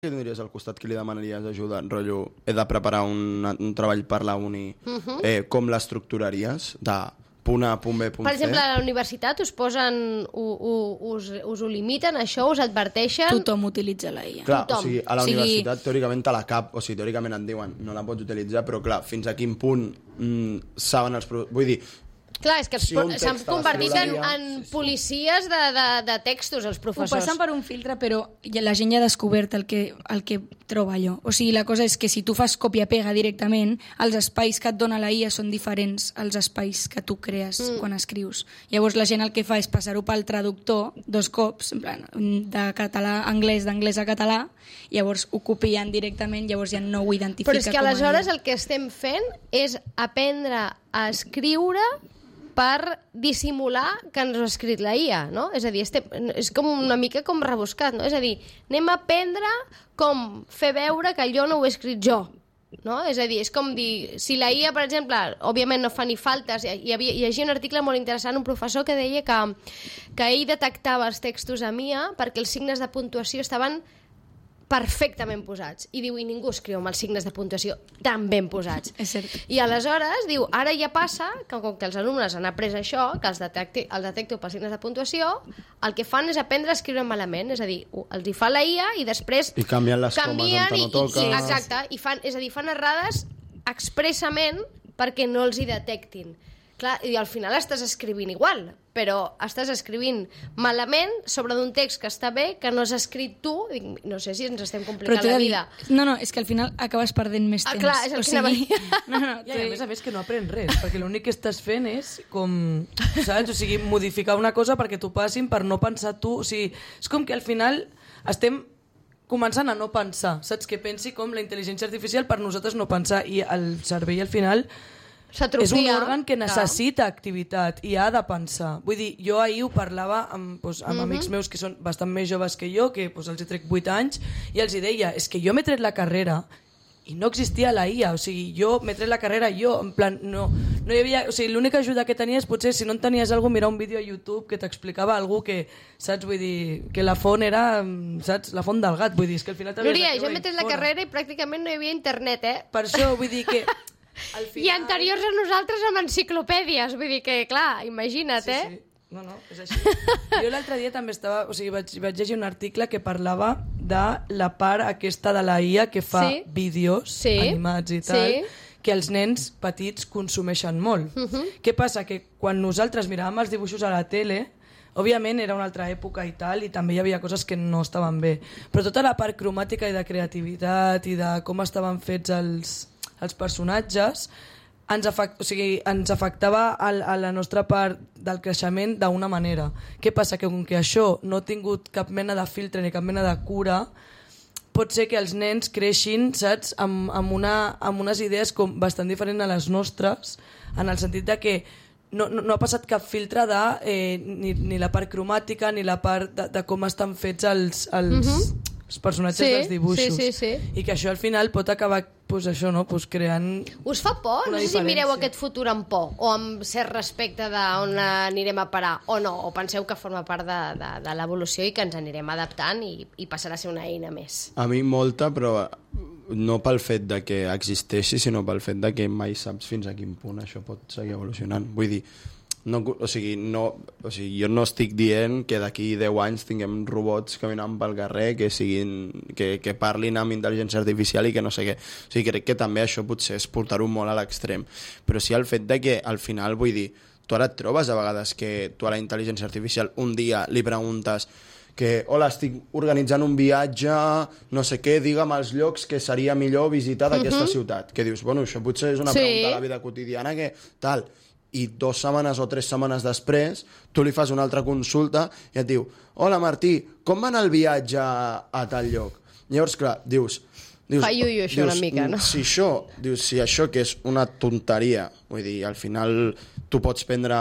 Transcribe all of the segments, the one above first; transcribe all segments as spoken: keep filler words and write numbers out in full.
Què tindries al costat que li demanaries ajuda? Rotllo, he de preparar un, un treball per la uni. Uh-huh. eh, com l'estructuraries? De punt A, punt B, punt C? Per exemple, a la universitat us posen, u, u, us, us ho limiten, això us adverteixen... Tothom utilitza la I A. Clar, Tothom. o sigui, a la O sigui... universitat teòricament te la cap, o sigui, teòricament et diuen no la pots utilitzar, però clar, fins a quin punt mm, saben els... Vull dir... Clar, és que Si un s'han text convertit en, l'escriuria- en policies de, de, de textos, els Ho professors. passen per un filtre, però ja la gent ja ha descobert el que, el que troba allò. O sigui, la cosa és que si tu fas còpia-pega directament, els espais que et dona la I A són diferents als espais que tu crees mm. quan escrius. Llavors la gent el que fa és passar-ho pel traductor dos cops, en plan, de català a anglès, d'anglès a català, llavors ho copien directament, llavors ja no ho identifica Però és que com a aleshores I A. el que estem fent és aprendre a escriure per dissimular que ens ho ha escrit la I A, no? És a dir, estem, és com una mica com rebuscat, no? És a dir, anem a aprendre com fer veure que allò no ho he escrit jo, no? És a dir, és com dir, si la I A, per exemple, òbviament no fa ni faltes, hi havia, hi havia un article molt interessant, un professor que deia que, que ell detectava els textos a M I A perquè els signes de puntuació estaven perfectament posats. I diu, i ningú escriu amb els signes de puntuació tan ben posats. És cert. I aleshores, diu, ara ja passa que com que els alumnes han après això, que els detecti, el detecto per signes de puntuació, el que fan és aprendre a escriure malament, és a dir, els hi fa la I A i després I canvien les comes on i, no toca. i, exacte, i fan, és a dir, fan errades expressament perquè no els hi detectin. Clar, i al final estàs escrivint igual, però estàs escrivint malament sobre d'un text que està bé, que no has escrit tu. No sé si ens estem complicant la vida. Dir, no, no, és que al final acabes perdent més Ah, temps. clar, és el o que anava a sigui, dir. no, no, Ja, i a més a més que no aprèn res, perquè l'únic que estàs fent és com, saps? O sigui, modificar una cosa perquè t'ho passin per no pensar tu. O sigui, és com que al final estem començant a no pensar, saps? Que pensi com la intel·ligència artificial per nosaltres no pensar, i el cervell al final és un òrgan que necessita activitat i ha de pensar. Vull dir, jo ahir ho parlava amb, doncs, amb mm-hmm. amics meus que són bastant més joves que jo, que doncs, els hi trec vuit anys, i els hi deia, és que jo m'he tret la carrera i no existia la I A, o sigui, jo m'he tret la carrera jo, en plan, no, no hi havia, o sigui, l'única ajuda que tenies potser, si no en tenies alguna, mirar un vídeo a YouTube que t'explicava algú que, saps, vull dir, que la font era, saps, la font del gat, vull dir, és que al final... Núria, jo m'he tret la carrera i pràcticament no hi havia internet, eh? Per això, vull dir que... Al final... I anteriors a nosaltres amb enciclopèdies, vull dir que, clar, imagina't, sí, eh? Sí. No, no, és així. Jo l'altre dia també estava... O sigui, vaig, vaig llegir un article que parlava de la part aquesta de la I A que fa sí. vídeos sí. animats i tal, sí. que els nens petits consumeixen molt. Uh-huh. Què passa? Que quan nosaltres miràvem els dibuixos a la tele, òbviament era una altra època i tal, i també hi havia coses que no estaven bé. Però tota la part cromàtica i de creativitat i de com estaven fets els, els personatges ens, afect, o sigui, ens afectava a, a la nostra part del creixement d'una manera. Què passa? Que com que això no ha tingut cap mena de filtre ni cap mena de cura, pot ser que els nens creixin, saps, amb, amb, una, amb unes idees com bastant diferents a les nostres, en el sentit de que no, no, no ha passat cap filtre de eh, ni, ni la part cromàtica ni la part de, de com estan fets els, els, uh-huh. els personatges sí, dels dibuixos. Sí, sí, sí. I que això al final pot acabar pues, això, no? pues, creant... Us fa por? No sé si mireu aquest futur amb por o amb cert respecte d'on anirem a parar o no, o penseu que forma part de, de, de l'evolució i que ens anirem adaptant i, i passarà a ser una eina més. A mi molta, però no pel fet de que existeixi, sinó pel fet de que mai saps fins a quin punt això pot seguir evolucionant. Vull dir, no, o sigui, no, o sigui, jo no estic dient que d'aquí deu anys tinguem robots caminant pel carrer que, siguin, que, que parlin amb intel·ligència artificial i que no sé què. O sigui, crec que també això potser és portar-ho molt a l'extrem. Però sí el fet de que al final, vull dir, tu ara et trobes a vegades que tu a la intel·ligència artificial un dia li preguntes que, hola, estic organitzant un viatge, no sé què, digue'm els llocs que seria millor visitar d'aquesta uh-huh. ciutat. Que dius, bueno, això potser és una sí. pregunta a la vida quotidiana que tal... i dues setmanes o tres setmanes després tu li fas una altra consulta i et diu, hola Martí, com va anar el viatge a, a tal lloc? Llavors, clar, dius... dius Fa iuio això dius, una mica, no? Si això, dius, si això que és una tonteria, vull dir, al final tu pots prendre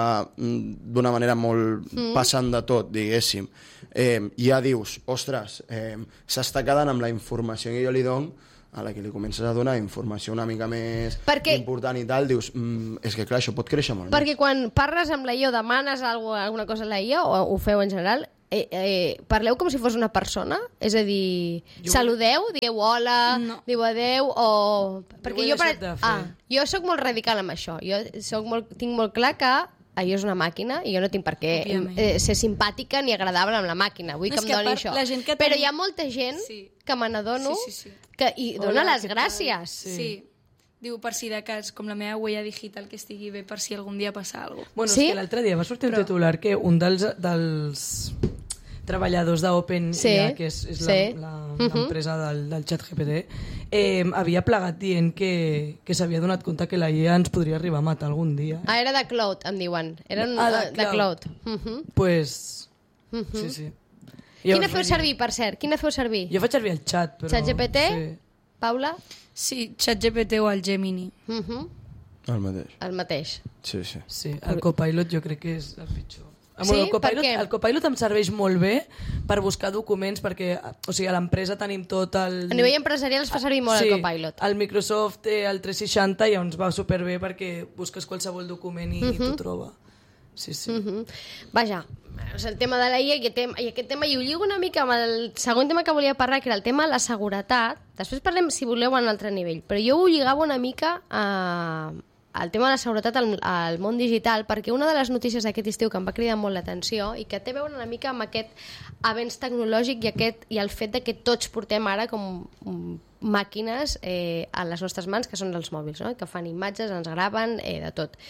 d'una manera molt mm. passant de tot, diguéssim, eh, ja dius, ostres, eh, s'està quedant amb la informació que jo li dono, a la que li comences a donar informació una mica més perquè, important i tal, dius, mm, és que clar, això pot créixer molt perquè més. quan parles amb la I A o demanes alguna cosa a la I A, o ho feu en general, eh, eh, parleu com si fos una persona? És a dir, Jo- saludeu, dieu hola, No. diu adeu, o... Perquè ho he jo, per... deixat de fer. ah, jo sóc molt radical amb això. Jo soc molt... tinc molt clar que allò és una màquina i jo no tinc per què Òbviament. eh, ser simpàtica ni agradable amb la màquina. Vull No, que és em que a doni part, això. la gent que Però tenim- hi ha molta gent Sí. que me n'adono Sí, sí, sí. que i Hola, dona les què tal? gràcies. Sí. sí. Diu, per si de cas, com la meva huella digital que estigui bé per si algun dia passa alguna cosa. Bueno, Sí? és que l'altre dia va sortir un Però- titular que un dels, dels treballadors d'Open Sí, I A, que és, és sí. l'empresa del, del xat G P T, eh, havia plegat dient que, que s'havia donat compte que la I A ens podria arribar a matar algun dia. Eh? Ah, era de Cloud, em diuen. Eren Ah, de eh, de Cloud. Cloud. Mhm. Pues, Mhm. sí, sí. Quina us feu vaig- servir, per cert? Quina feu servir? Jo faig servir el xat, però... ChatGPT? Sí. Paula? Sí, ChatGPT o el Gemini. Mhm. El mateix. El mateix. Sí, sí. Sí, el Copilot jo crec que és el pitjor. Ah, Sí? bueno, el, Copilot, Per què? el Copilot em serveix molt bé per buscar documents perquè, o sigui, a l'empresa tenim tot el... A nivell empresarial es fa servir molt sí, el Copilot. el Microsoft té el tres seixanta i ens va superbé perquè busques qualsevol document i, uh -huh. t'ho troba. Sí, sí. Mhm. Vaja, és el tema de la I A i aquest tema, i aquest tema i ho lligo una mica amb el segon tema que volia parlar, que era el tema de la seguretat. Després parlem, si voleu, a un altre nivell. Però jo ho lligava una mica a, al tema de la seguretat al, al món digital, perquè una de les notícies d'aquest estiu que em va cridar molt l'atenció i que té a veure una mica amb aquest avenç tecnològic i, aquest, i el fet de que tots portem ara com mm, màquines eh, a les nostres mans, que són els mòbils, no? Que fan imatges, ens graven, eh, de tot.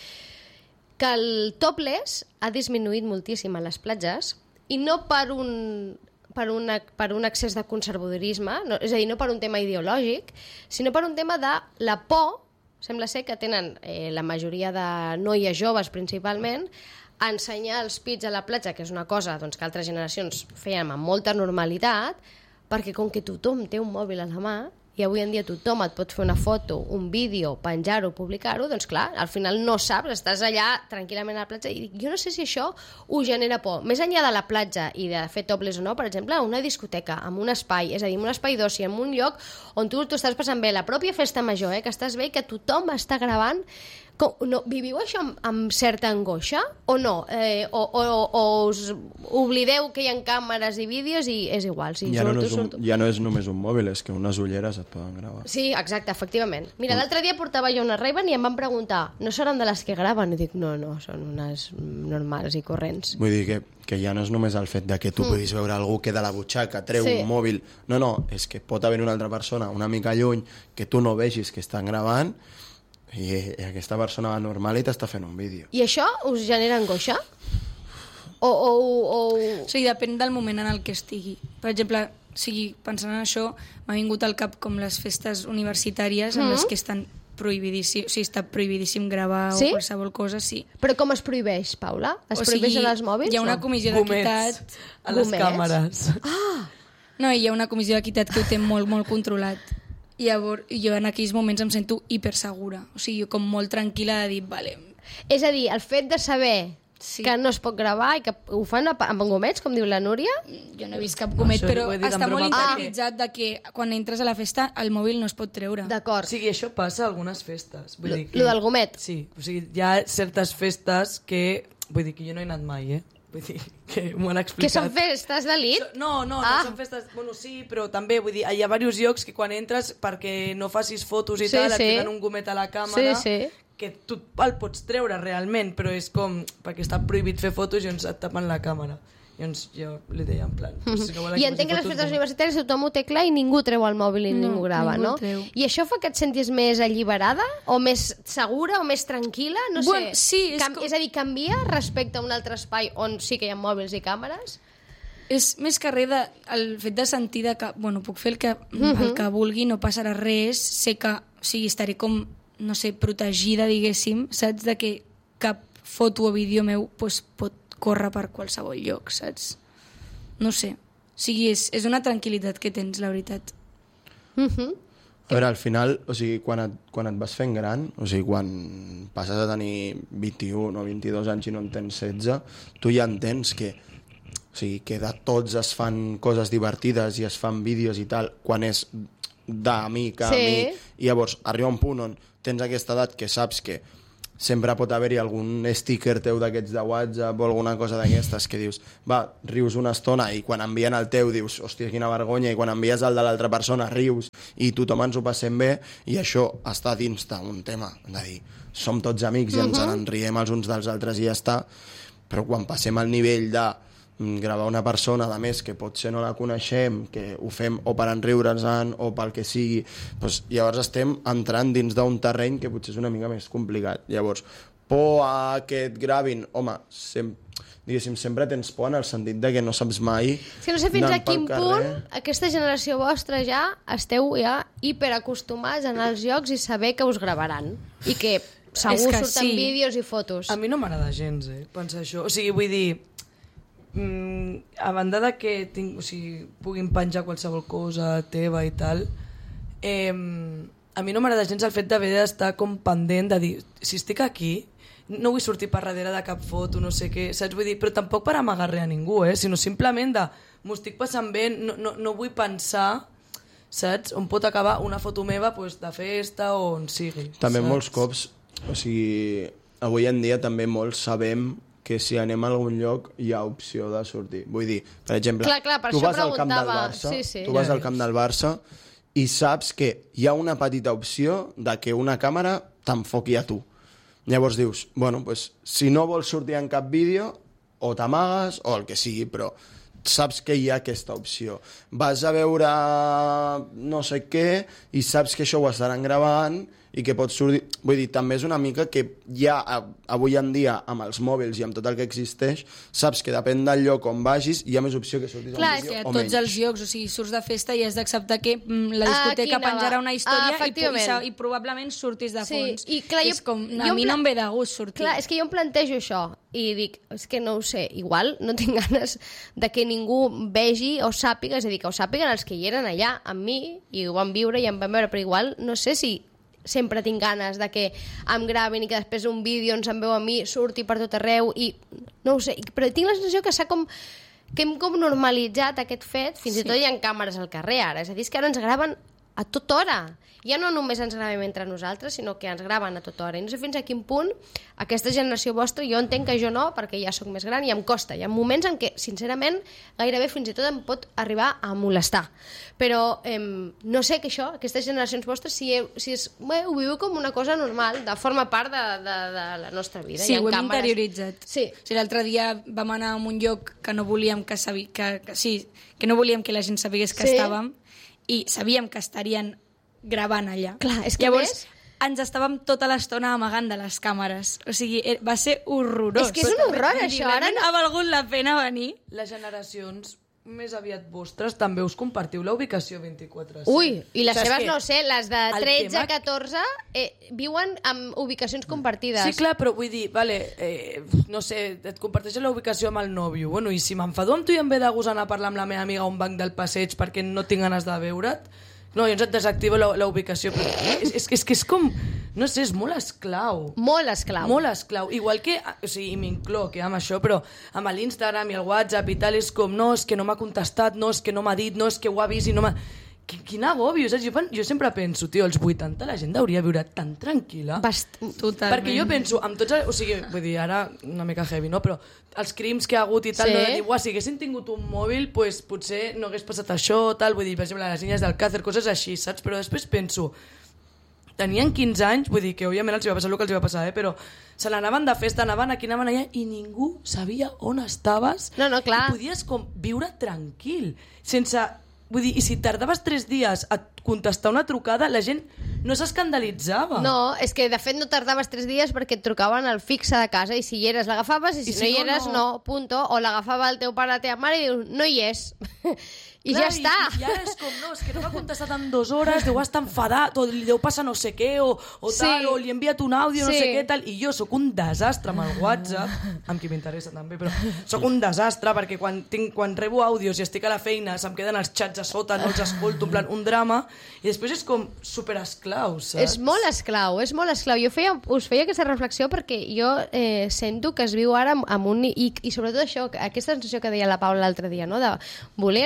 Que el topless ha disminuït moltíssim a les platges i no per un, per una, per un excés de conservadorisme, no, és a dir, no per un tema ideològic, sinó per un tema de la por, sembla ser que tenen eh, la majoria de noies joves principalment, a ensenyar els pits a la platja, que és una cosa doncs, que altres generacions feien amb molta normalitat, perquè com que tothom té un mòbil a la mà, i avui en dia tothom et pot fer una foto, un vídeo, penjar-ho, publicar-ho, doncs clar, al final no saps, estàs allà tranquil·lament a la platja i dic, jo no sé si això us genera por. Més enllà de la platja i de fer topless o no, per exemple, una discoteca, amb un espai, és a dir, un espai d'oci, en un lloc on tu t'ho estàs passant bé, la pròpia festa major, eh, que estàs bé i que tothom està gravant. Com, no, viviu això amb, amb certa angoixa o no? Eh, o, o, o us oblideu que hi ha càmeres i vídeos i és igual, si Ja no, surto, és un, surto. ja no és només un mòbil, és que unes ulleres et poden gravar. Sí, exacte, efectivament. Mira, l'altre dia portava jo una Ray-Ban i em van preguntar, no seran de les que graven? I dic, no, no, són unes normals i corrents. Vull dir que, que ja no és només el fet de que tu mm. puguis veure algú que de la butxaca treu Sí. un mòbil. No, no, és que pot haver una altra persona una mica lluny que tu no vegis que estan gravant i, i aquesta persona va normal i t'està fent un vídeo. I això us genera angoixa? O, o, o... O sigui, depèn del moment en el que estigui. Per exemple, o sigui, pensant en això, m'ha vingut al cap com les festes universitàries en Mm. les que estan prohibidíssim, o sigui, està prohibidíssim gravar Sí? o qualsevol cosa, sí. Però com es prohibeix, Paula? Es o prohibeix sigui, en els mòbils? hi ha una no? comissió Gomets d'equitat... a les Gomets? càmeres. No, hi ha una comissió d'equitat que ho té molt, molt controlat. I llavors, jo en aquells moments em sento hipersegura. O sigui, com molt tranquil·la de dir, vale, És a dir, el fet de saber Sí. que no es pot gravar i que ho fan a- amb gomets, com diu la Núria, jo no he vist cap gomet, Això però ho he dit en està molt broma perquè- interioritzat de que quan entres a la festa el mòbil no es pot treure. O d'acord. sigui, això passa a algunes festes. Vull Lo- dir que... lo del gomet. Sí, o sigui, hi ha certes festes que... Vull dir que jo no he anat mai, eh? Vull dir que m'ho han explicat. Que són festes d'elit? No, no, Ah. no són festes... Bueno, sí, però també, vull dir, hi ha diversos llocs que quan entres, perquè no facis fotos i Sí, tal, sí. et fiquen un gomet a la càmera, Sí, sí. que tu el pots treure realment, però és com... Perquè està prohibit fer fotos i ens et tapen la càmera. Llavors jo li deia en plan... Pues, si no volen I que entenc que faci les fotos, festes no. universitàries tothom ho té clar i ningú treu el mòbil i No, ningú grava, ningú no? el treu. I això fa que et sentis més alliberada o més segura o més tranquil·la? No Bueno, sé. sí, és Cam com- és a dir, canvia respecte a un altre espai on sí que hi ha mòbils i càmeres? És més que res de, el fet de sentir de que, bueno, puc fer el que, Mhm. el que vulgui, no passarà res, sé que, o sigui, estaré com, no sé, protegida, diguéssim, saps? De que cap foto o vídeo meu pues, pot córrer per qualsevol lloc, saps? No sé. O sigui, és, és una tranquil·litat que tens, la veritat. Mhm. A veure, al final, o sigui, quan et, quan et vas fent gran, o sigui, quan passes a tenir vint-i-un o vint-i-dos anys i no en tens setze, tu ja entens que, o sigui, que de tots es fan coses divertides i es fan vídeos i tal, quan és d'amic a Sí. amic, i llavors arriba un punt on tens aquesta edat que saps que sempre pot haver-hi algun sticker teu d'aquests de WhatsApp o alguna cosa d'aquestes que dius, va, rius una estona i quan envien el teu dius, hòstia, quina vergonya, i quan envies el de l'altra persona rius i tothom ens ho passem bé, i això està dins d'un tema, de dir, som tots amics i ens uh -huh. en riem els uns dels altres i ja està, però quan passem al nivell de gravar una persona, a més, que potser no la coneixem, que ho fem o per enriure'ns o pel que sigui, doncs llavors estem entrant dins d'un terreny que potser és una mica més complicat. Llavors, por a que et gravin, home, sem diguéssim, sempre tens por en el sentit de que no saps mai... És que no sé fins a quin punt aquesta generació vostra ja esteu ja hiperacostumats a anar als llocs i saber que us gravaran i que segur que surten sí. vídeos i fotos. A mi no m'agrada gens, eh, pensar això. O sigui, vull dir... Mm, a banda de que tinc, o sigui, puguin penjar qualsevol cosa teva i tal, eh, a mi no m'agrada gens el fet d'haver d'estar com pendent de dir, si estic aquí no vull sortir per darrere de cap foto, no sé què, saps? Vull dir, però tampoc per amagar res a ningú, eh? Sinó simplement de m'ho estic passant bé, no, no, no vull pensar, saps? On pot acabar una foto meva pues, de festa o on sigui. També saps? Molts cops, o sigui, avui en dia també molts sabem que si anem a algun lloc hi ha opció de sortir. Vull dir, per exemple, clar, clar, per tu vas al camp del preguntava. Barça, Sí, sí. tu vas al camp del Barça i saps que hi ha una petita opció de que una càmera t'enfoqui a tu. Llavors dius, bueno, pues, si no vols sortir en cap vídeo, o t'amagues o el que sigui, però saps que hi ha aquesta opció. Vas a veure no sé què i saps que això ho estaran gravant i que pots sortir... Vull dir, també és una mica que ja avui en dia amb els mòbils i amb tot el que existeix saps que depèn del lloc on vagis hi ha més opció que sortis Clar, a un vídeo que o a tots menys. els llocs, o sigui, surts de festa i has d'acceptar que mm, la discoteca Ah, penjarà una història ah, i, i, i probablement surtis de fons. Sí, i clar, que jo, és com, a jo mi no em ve de gust sortir. Clar, és que jo em plantejo això i dic, és que no ho sé, igual no tinc ganes de que ningú vegi o sàpiga, és a dir, que ho sàpiguen els que hi eren allà amb mi i ho van viure i em van veure, però igual no sé si sempre tinc ganes de que em gravin i que després un vídeo ens en veu a mi surti per tot arreu i no ho sé, però tinc la sensació que s'ha com que hem com normalitzat aquest fet, fins sí. i tot hi ha càmeres al carrer ara, és a dir, és que ara ens graven a tota hora. Ja no només ens gravem entre nosaltres, sinó que ens graven a tota hora. I no sé fins a quin punt aquesta generació vostra, jo entenc que jo no, perquè ja sóc més gran i em costa. Hi ha moments en què, sincerament, gairebé fins i tot em pot arribar a molestar. Però eh, no sé que això, aquestes generacions vostres, si, si és, bé, ho viu com una cosa normal, de forma part de, de, de la nostra vida. Sí, ho hem càmeres. interioritzat. Sí. O sigui, l'altre dia vam anar a un lloc que no volíem que, sabi, que, que, sí, que no volíem que la gent sabés que sí. estàvem i sabíem que estarien gravant allà. Clar, és que Llavors, més... ens estàvem tota l'estona amagant de les càmeres. O sigui, va ser horrorós. És que és un horror, això. Ara no... ha valgut la pena venir. Les generacions més aviat vostres també us compartiu la ubicació vint-i-quatre set. Ui, i les Saps seves què? no sé, les de El tretze tema- a catorze eh, viuen amb ubicacions compartides. Sí, clar, però vull dir, vale, eh, no sé, et comparteixes la ubicació amb el nòvio. Bueno, i si m'enfado amb tu i em ve de gust anar a parlar amb la meva amiga a un banc del passeig perquè no tinc ganes de veure't, no, llavors et desactivo la, la ubicació. Però és, és, és que és com... No sé, és molt esclau. Molt esclau. Molt esclau. Igual que, o sigui, m'incloc eh, amb això, però amb l'Instagram i el WhatsApp i tal, és com, no, és que no m'ha contestat, no, és que no m'ha dit, no, és que ho ha vist i no m'ha... Quin, quin agòbio, saps? Jo, jo sempre penso, tio, als vuitanta la gent hauria viure tan tranquil·la. Bast... Totalment. Perquè jo penso, amb tots els... O sigui, vull dir, ara una mica heavy, no? Però els crims que ha hagut i tal, Sí. no de dir, uah, si haguessin tingut un mòbil, pues, potser no hagués passat això, tal, vull dir, per exemple, les niñas del càcer, coses així, saps? Però després penso, tenien quinze anys, vull dir que òbviament els va passar el que els va passar, eh? Però se n'anaven de festa, anaven aquí, anaven allà, i ningú sabia on estaves. No, no, clar. I podies com viure tranquil, sense... Vull dir, i si tardaves tres dies a contestar una trucada, la gent no s'escandalitzava. No, és que de fet no tardaves tres dies perquè et trucaven al fixe de casa i si hi eres l'agafaves i si, I no si hi no, eres no. no, punto. O l'agafava el teu pare, la teva mare i dius, no hi és. I Clar, ja està. I, I ara és com, no, és que no m'ha contestat en dues hores, deu estar enfadat, o li deu passar no sé què, o, o Sí. tal, o li he enviat un àudio, no Sí. sé què, tal, i jo sóc un desastre amb el WhatsApp, amb qui m'interessa també, però sóc un desastre perquè quan, tinc, quan rebo àudios i estic a la feina se'm queden els xats a sota, no els escolto, en plan, un drama, i després és com superesclau, saps? És molt esclau, és molt esclau. Jo feia, us feia aquesta reflexió perquè jo eh, sento que es viu ara amb, amb un... I, I sobretot això, aquesta sensació que deia la Paula l'altre dia, no? De voler anar a un lloc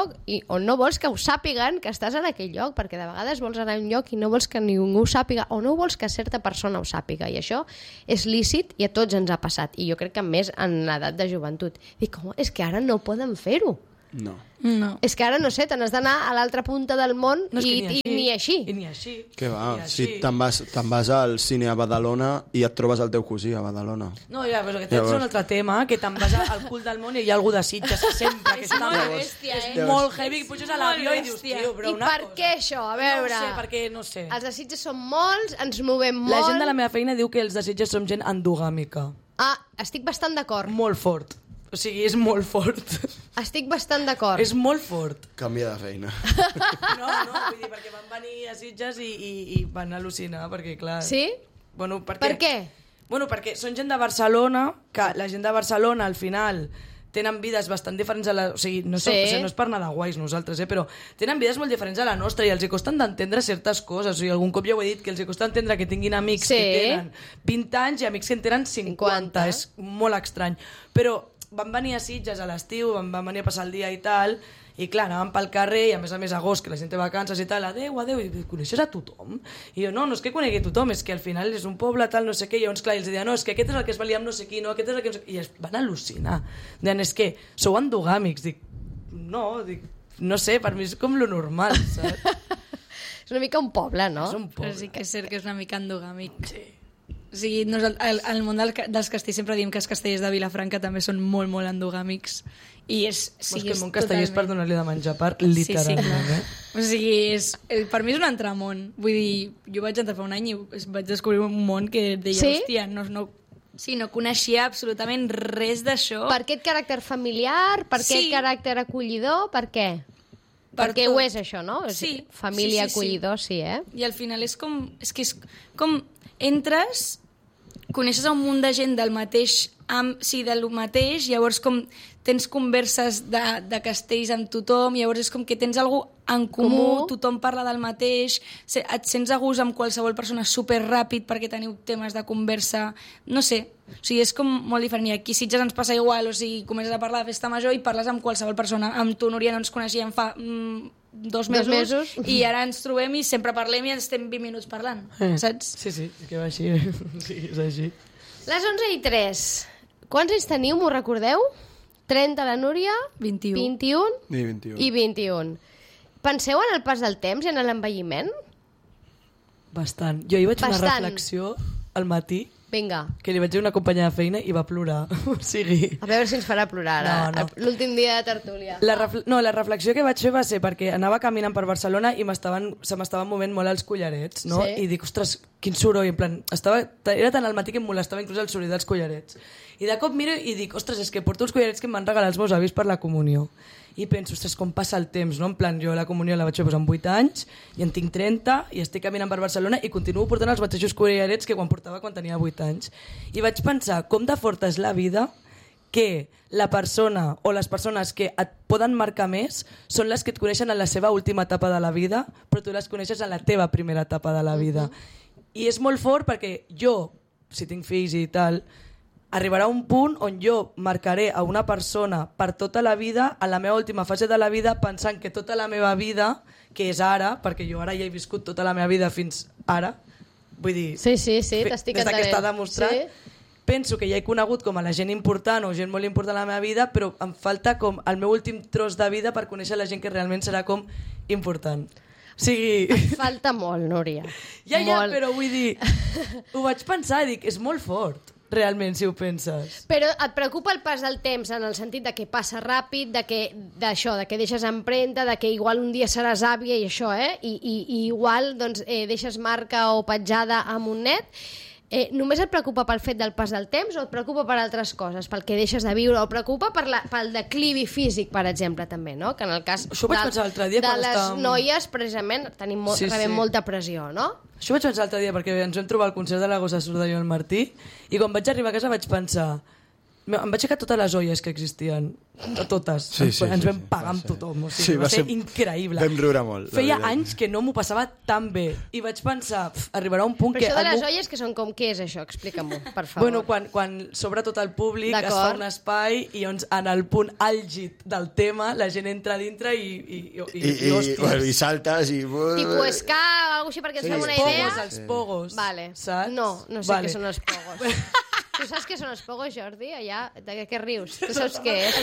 lloc i on no vols que ho sàpiguen que estàs en aquell lloc, perquè de vegades vols anar a un lloc i no vols que ningú ho sàpiga o no vols que certa persona ho sàpiga, i això és lícit i a tots ens ha passat, i jo crec que més en l'edat de joventut. Dic, com, és que ara no poden fer-ho. No. No. És que ara, no sé, te n'has d'anar a l'altra punta del món No, és i, que i ni així. I ni així. Que va, Ni si així. te'n vas, te'n vas al cine a Badalona i et trobes el teu cosí a Badalona. No, ja, però aquest Llavors- és un altre tema, que te'n vas al cul del món i hi ha algú de Sitges sempre, que està molt molt, bèstia, és eh? molt heavy, que puges a l'avió i Molt dius, bèstia. tio, però I una per cosa. què això? A veure... No ho sé, perquè no sé. Els desitjos són molts, ens movem molt... La gent de la meva feina diu que els desitjos som gent endogàmica. Ah, estic bastant d'acord. Molt fort. O sigui, és molt fort. Estic bastant d'acord. És molt fort. Canvia de feina. No, no, vull dir, perquè van venir a Sitges i, i, i van al·lucinar, perquè clar... Sí? Bueno, perquè, Per què? Bueno, perquè són gent de Barcelona, que la gent de Barcelona, al final, tenen vides bastant diferents a la... O sigui, no, som, Sí. o sigui, no és per anar de guais nosaltres, eh? Però tenen vides molt diferents a la nostra i els hi costen d'entendre certes coses. O sigui, algun cop ja ho he dit, que els hi costa entendre que tinguin amics Sí. que tenen vint anys i amics que en tenen cinquanta. cinquanta. És molt estrany. Però van venir a Sitges a l'estiu, van, van venir a passar el dia i tal, i clar, anàvem pel carrer i a més a més agost, que la gent té vacances i tal, adeu, adeu, i dic, coneixes a tothom? I jo, no, no és que conegui tothom, és que al final és un poble tal, no sé què, i llavors clar, i els deia, no, és que aquest és el que es valia amb no sé qui, no, aquest és el que no sé qui, i es van al·lucinar. Deien, és que sou endogàmics, dic, no, dic, no sé, per mi és com lo normal, saps? És una mica un poble, no? És un Però poble. sí que és cert que és una mica endogàmic. Sí. O sigui, nosaltres, el, el món del, ca- dels castells sempre diem que els castellers de Vilafranca també són molt, molt endogàmics. I és... Sí, Sí, és que el món castellers per donar-li de menjar part, literalment, sí, sí, eh? O sigui, és, eh, per mi és un altre món. Vull dir, jo vaig entrar fa un any i es- vaig descobrir un món que deia, Sí? hòstia, no, no, sí, no coneixia absolutament res d'això. Per aquest caràcter familiar, per Sí. aquest caràcter acollidor, per què? Per Perquè tot. ho és això, no? És Sí, família, sí, sí, sí. acollidor, sí, eh? I al final és com... És que és com entres, coneixes a un munt de gent del mateix, amb, sí, del mateix, llavors com tens converses de, de castells amb tothom, llavors és com que tens algú en comú, Comú. tothom parla del mateix, se- et sents a gust amb qualsevol persona superràpid perquè teniu temes de conversa, no sé, o sigui, és com molt diferent. I aquí a Sitges ens passa igual, o sigui, comences a parlar de festa major i parles amb qualsevol persona. Amb tu, Núria, no ens coneixíem fa mm, dos, Dos mesos, mesos. i ara ens trobem i sempre parlem i estem vint minuts parlant, Eh. saps? Sí, sí, és que va així. Sí, és així. Les onze i tres. Quants anys teniu, m'ho recordeu? trenta la Núria, vint-i-u. vint-i-un I vint-i-u. i vint-i-un. Penseu en el pas del temps i en l'envelliment? Bastant. Jo ahir vaig fer una Bastant. reflexió al matí Vinga, que li vaig dir a una companya de feina i va plorar. O sigui... a veure si ens farà plorar ara. No, no. L'últim dia de tertúlia. La refle no, la reflexió que vaig fer va ser perquè anava caminant per Barcelona i m'estaven se m'estaven movent molt els collarets, no? Sí. I dic, ostres, quin soroll, en plan, estava, era tant al matí que em molestava inclús el soroll dels collarets. I de cop miro i dic, ostres, és que porto uns collarets que em van regalar els meus avis per la comunió. I penso, ostres, com passa el temps, no? En plan, jo la comunió la vaig fer pues, amb vuit anys i en tinc trenta i estic caminant per Barcelona i continuo portant els mateixos collarets que quan portava quan tenia vuit anys. I vaig pensar, com de forta és la vida que la persona o les persones que et poden marcar més són les que et coneixen en la seva última etapa de la vida, però tu les coneixes en la teva primera etapa de la vida. I és molt fort perquè jo, si tinc fills i tal, arribarà un punt on jo marcaré a una persona per tota la vida, a la meva última fase de la vida, pensant que tota la meva vida, que és ara, perquè jo ara ja he viscut tota la meva vida fins ara, vull dir, Sí, sí, sí, fe- t'estic des de que entenent. està demostrat, Sí. penso que ja he conegut com a la gent important o gent molt important a la meva vida, però em falta com el meu últim tros de vida per conèixer la gent que realment serà com important. O sigui... Falta molt, Núria. Ja, ja, molt. però vull dir... Ho vaig pensar i dic, és molt fort, realment, si ho penses. Però et preocupa el pas del temps en el sentit de que passa ràpid, de que d'això, de que deixes empremta, de que igual un dia seràs àvia i això, eh? I, i, i igual doncs, eh, deixes marca o petjada amb un net. Eh, només et preocupa pel fet del pas del temps o et preocupa per altres coses, pel que deixes de viure, o et preocupa per la, pel declivi físic, per exemple, també, no? Que en el cas Això ho vaig pensar l'altre dia de quan les estàvem- noies, precisament, tenim molt, Sí, rebem sí. molta pressió, no? Això ho vaig pensar l'altre dia perquè ens vam trobar al concert de la Gossa Sorda i el Martí i quan vaig arribar a casa vaig pensar em vaig aixecar totes les olles que existien, totes, Sí, ens, sí, ens sí, vam sí, pagar va amb ser. tothom, o sigui, Sí, va, va ser ser- increïble. Vam riure molt, la Feia veritat. anys que no m'ho passava tan bé, i vaig pensar, pf, arribarà un punt Però que... això de les algú- olles, que són com, què és això? Explica-m'ho, per favor. Bueno, quan, quan s'obre tot el públic, es D'acord. fa un espai i llavors en el punt àlgid del tema la gent entra dintre i, i, i, i, I, i, hòsties. bueno, i saltes i... Tipo ska o alguna cosa així, perquè ens Sí. fem els una pogos, idea. els pogos, Vale. saps? No, no sé Vale. què són els pogos. Tu saps què són els pogos, Jordi? Allà, de què rius? Tu saps què és?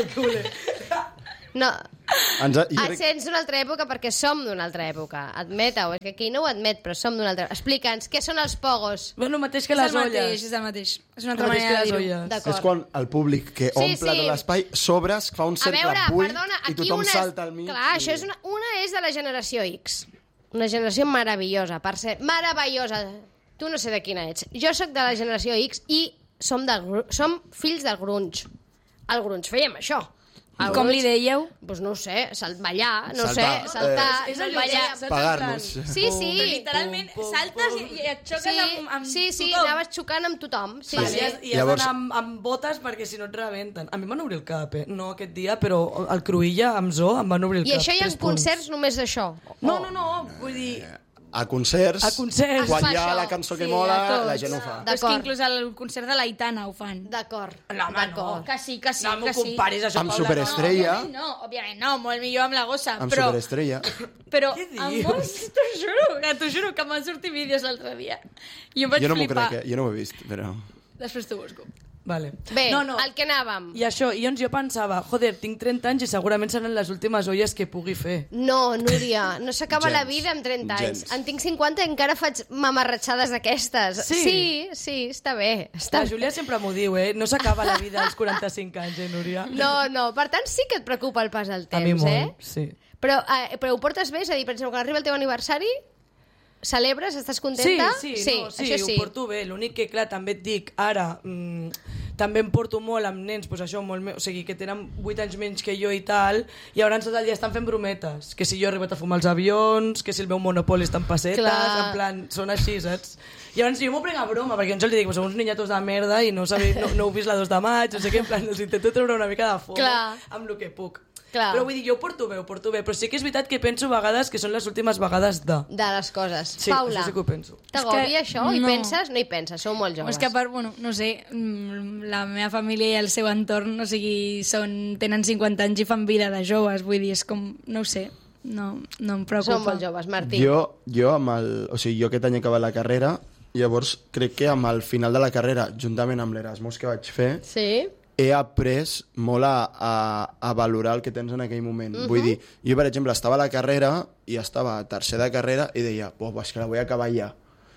No, Ens ha, jo et crec, sents d'una altra època perquè som d'una altra època. Admeta-ho, és que aquí no ho admet, però som d'una altra... Explica'ns, què són els pogos? Bueno, el mateix que És les el mateix, olles. és el mateix. És una El altra mateix manera que de les dir-ho. olles. D'acord. és quan el públic que Sí, omple sí. tot l'espai sobres, fa un A cercle veure, buit perdona, i aquí tothom una... salta al mig. Clar, i... això és una... Una és de la generació X. Una generació meravellosa, per ser... Meravellosa. Tu no sé de quina ets. Jo sóc de la generació X i som, del, gru- som fills del grunge. Al grunge fèiem això. I Al com li grunge- deieu? Pues no ho sé, salt, ballar, no Saltar, sé, saltar... eh, És no allò, ballar. saps, en Pagar-nos. plan, Sí, sí. pum, Literalment, pum, pum, saltes pum. i, i et xoques Sí, amb, amb sí, sí, tothom. anaves xocant amb tothom. Sí, Vale, sí. I has, i has Llavors- d'anar amb, amb botes perquè si no et rebenten. A mi em van obrir el cap, eh? No aquest dia, però al Cruïlla, amb Zoo, em van obrir el I cap. això hi ha tres punts. concerts només d'això? No, no, no, vull dir... A concerts, A concerts. quan Es hi fa ha això. la cançó que Sí, mola, a tots. la gent ho fa. Però és que D'acord. inclús al concert de l'Aitana ho fan. D'acord. No, home, d'acord. no. Que sí, que sí, No m'ho que sí. comparis, això, Amb Paula, Superestrella. No, òbviament no, òbviament no, molt millor amb la gossa. Amb però, Superestrella. però Què amb dius? molts, t'ho juro, que t'ho juro que em van sortir vídeos l'altre dia. I em vaig Jo no m'ho flipar. crec, eh? jo no ho he vist, però... Després t'ho busco. Vale. Bé, no, no. al que anàvem. I això, i llavors jo pensava, joder, tinc trenta anys i segurament seran les últimes olles que pugui fer. No, Núria, no s'acaba Gens. la vida amb trenta anys. Gens. En tinc cinquanta i encara faig mamarratxades d'aquestes. Sí? sí, sí, està bé. Està La bé. Júlia sempre m'ho diu, eh? No s'acaba la vida als quaranta-cinc anys, eh, Núria? No, no, per tant sí que et preocupa el pas del A mi temps, molt, eh? sí. Però, eh, però ho portes bé? És a dir, per exemple, quan arriba el teu aniversari, celebres, estàs Sí, contenta? sí, sí, no, sí, això sí. ho porto bé. L'únic que, clar, també et dic, ara, mm, també em porto molt amb nens, pues això, molt me... o sigui, que tenen vuit anys menys que jo i tal, i llavors tot el dia estan fent brometes. Que si jo he arribat a fumar els avions, que si el meu Monopoli està en pessetes, Clar. en plan, són així, saps? I llavors jo m'ho prenc a broma, perquè jo els dic, pues, sou uns niñatos de merda i no, sabeu, no, no heu vist la dos de maig, no sé què, en plan, els intento treure una mica de foc Clar. amb el que puc. Clar. Però vull dir, jo ho porto bé, ho porto bé, però sí que és veritat que penso a vegades que són les últimes vegades de... De les coses. Sí, Paula, això sí que ho penso. t'agòbia És que això? I no. penses? No hi penses, sou molt joves. És que a part, bueno, no sé, mm, la meva família i el seu entorn, o sigui, són, tenen cinquanta anys i fan vida de joves, vull dir, és com, no ho sé, no, no em preocupa. Som molt joves, Martí. Jo, jo, amb el, o sigui, jo aquest any he acabat la carrera, llavors crec que amb el final de la carrera, juntament amb l'Erasmus que vaig fer, Sí? he après molt a, a, a valorar el que tens en aquell moment. Uh -huh. Vull dir, jo, per exemple, estava a la carrera i estava a tercer de carrera i deia, oh, és que la vull acabar ja.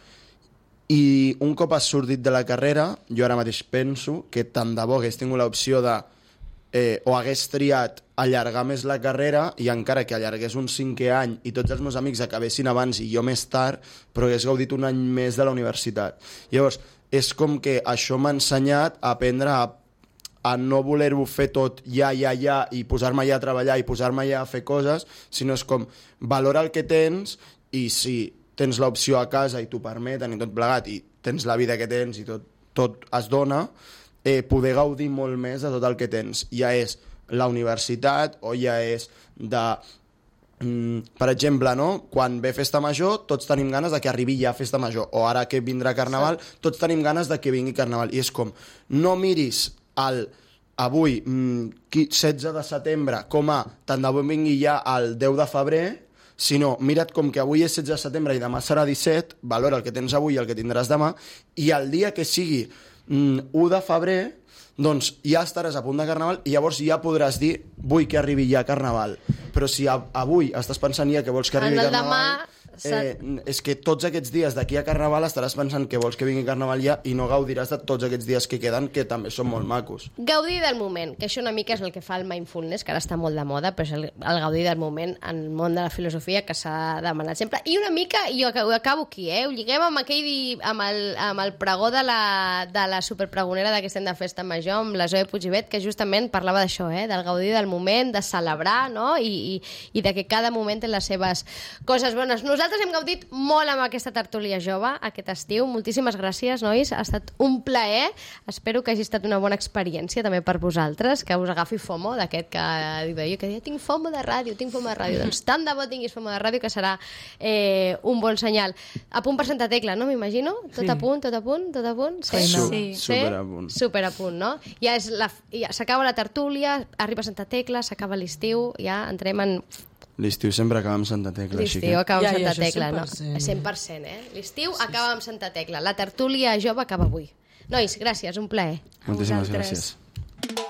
I un cop has sortit de la carrera, jo ara mateix penso que tant de bo hagués tingut l'opció de eh, o hagués triat allargar més la carrera i encara que allargués un cinquè any i tots els meus amics acabessin abans i jo més tard, però hagués gaudit un any més de la universitat. Llavors, és com que això m'ha ensenyat a aprendre a a no voler-ho fer tot ja, ja, ja, i posar-me ja a treballar i posar-me ja a fer coses, sinó és com valora el que tens i si tens l'opció a casa i t'ho permeten i tot plegat i tens la vida que tens i tot, tot es dona, eh, poder gaudir molt més de tot el que tens. Ja és la universitat o ja és de... Mm, per exemple, no? Quan ve Festa Major, tots tenim ganes de que arribi ja Festa Major, o ara que vindrà Carnaval, tots tenim ganes de que vingui Carnaval. I és com, no miris el avui, mm, setze de setembre, com a tant de bo vingui ja el deu de febrer, sinó mira't com que avui és setze de setembre i demà serà disset, valora el que tens avui i el que tindràs demà, i el dia que sigui mm, u de febrer, doncs ja estaràs a punt de Carnaval i llavors ja podràs dir vull que arribi ja Carnaval. Però si a, avui estàs pensant ja que vols que arribi En el Carnaval... demà, Eh, és que tots aquests dies d'aquí a Carnaval estaràs pensant que vols que vingui Carnaval ja i no gaudiràs de tots aquests dies que queden, que també són molt macos. Gaudir del moment, que això una mica és el que fa el mindfulness, que ara està molt de moda, però és el, el gaudir del moment en el món de la filosofia que s'ha demanat sempre. I una mica, jo ho acabo aquí, eh? Ho lliguem amb aquell, di- amb el, amb el pregó de la, de la superpregonera d'aquest any de Festa Major, amb la Zoe Puigibet, que justament parlava d'això, eh? Del gaudir del moment, de celebrar, no? I, i, i de que cada moment té les seves coses bones. Nosaltres Nosaltres hem gaudit molt amb aquesta tertúlia jove aquest estiu. Moltíssimes gràcies, nois. Ha estat un plaer. Espero que hagi estat una bona experiència també per vosaltres, que us agafi FOMO d'aquest que diu jo, que deia, tinc FOMO de ràdio, tinc FOMO de ràdio. Doncs tant de bo tinguis FOMO de ràdio que serà eh, un bon senyal. A punt per Santa Tecla, no? M'imagino? Tot Sí. a punt, tot a punt, tot a punt? Sí. Su Sí. super a punt. Super a punt, no? Ja és la, ja s'acaba la tertúlia, arriba Santa Tecla, s'acaba l'estiu, ja entrem en... L'estiu sempre acaba amb Santa Tecla, així L'estiu que... acaba amb Ja, ja, Santa això Tecla, cent per no? cent. cent per cent, eh? L'estiu acaba amb Santa Tecla. La tertúlia jove acaba avui. Nois, gràcies, un plaer. Moltíssimes vosaltres. gràcies.